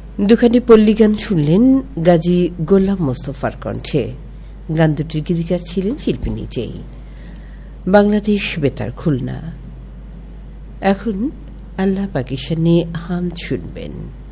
দুখানি পল্লী গান শুনলেন গাজী গোলাম মোস্তফার কণ্ঠে। গান দুটির গীতিকার ছিলেন শিল্পী নিজেই। বাংলাদেশ বেতার খুলনা। এখন আল্লাহ পাকিস্তানে হামদ শুনবেন।